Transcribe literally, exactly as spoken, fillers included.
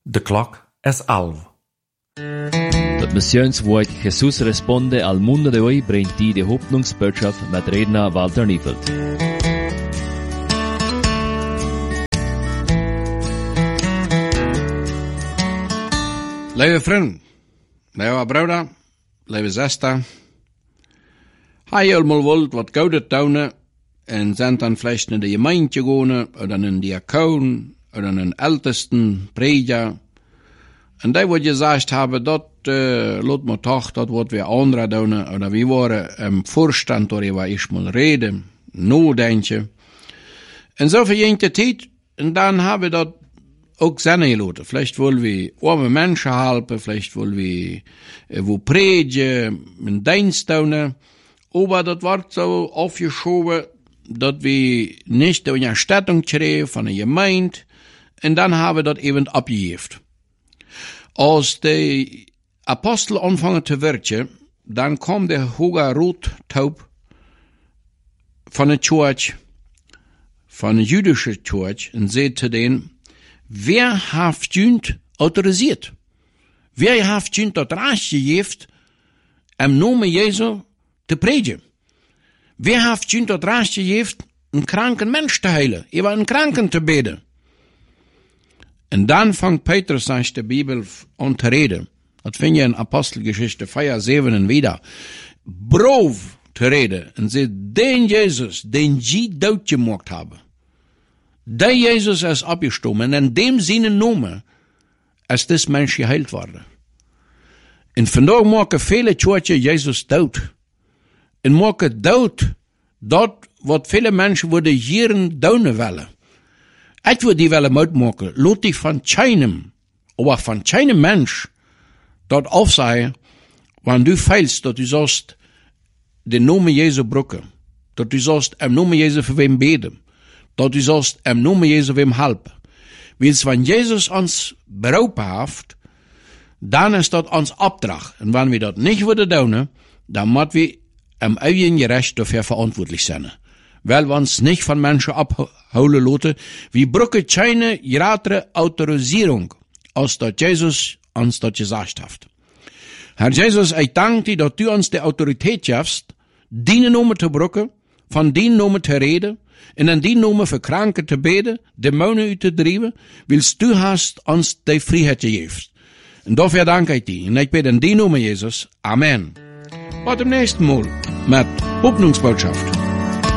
De klok is elf. Das Missionswort Jesús responde al mundo de hoy bringt die die Hoffnungsbotschaft mit Redner Walter Niefeld. Lieve vriend, lieve broeder, lieve zuster, hij helemaal wilt wat gouden tonen en zijn dan vielleicht in de gemeente gaan, of dan in diakon, of dan een ältesten, prediger. En die wat gezegd hebben, dat uh, laat me toch, dat wat we anderen doen, of we waren im voorstand, waarover ik moet reden, nadenken. En zo voor een tijd, en dan hebben we dat ook zijn gelaten. Vielleicht wollen we arme Menschen helpen, vielleicht wollen we äh, wo predigen, einen Dienst tun, aber das wird so aufgeschoben, dass wir nicht eine Erstattung kriegen von der Gemeinde, und dann haben wir das eben abgegeben. Als die Apostel anfangen zu wirken, dann kommt der hoge Rottaub von der Church, von der jüdischen Church, und sagt zu denen, wer heeft junt autorisiert? Wer heeft junt dat recht gegeven im Namen Jesu te predigen? Wer heeft junt dat recht gegeven een kranken Mensch te heilen, über einen Kranken te beten? Und dann fängt Petrus aus der Bibel an zu reden. Das finden wir in Apostelgeschichte vier, sieben wieder. Brav zu reden. Und sagt, den Jesus, den sie dood gemacht haben, der Jesus ist abgestorben, und in dem seinen Namen ist das Mensch geheilt worden. Und vandaag maken viele Kirchen Jesus dood. Und maken dood dat wat viele Menschen worden hier donen willen. Ik wil die willen uitmaken, laat die van keinem, aber van keinem Mensch dat afzeggen, wanneer du feilst, dat du sagst, den Namen Jesu brucken, dat du sagst, im Namen Jesu für wem beten, dat du sagst, im Namen Jesu wem helpen. Wils, wenn Jesus uns beroepen heeft, dan is dat ons opdracht. En wanneer we dat niet willen doen, dan moeten we im eigen gerecht dafür verantwortlich sein. Weil wir uns nicht von Menschen abholen lassen, wir brauchen keine gratere Autorisierung, als dat Jesus uns dat gesagt hat. Herr Jesus, ich danke dir, dass du uns die Autorität gibst, deine Namen zu brauchen, von deinen Namen zu reden, und in die Namen für Kranken zu beten, Dämonen uit te drijven, willst du hast uns die Freiheit gegeben. Und dafür danke ich dir. Und ich bete in die Namen Jesus. Amen. Bis zum nächsten Mal mit Hoffnungsbotschaft.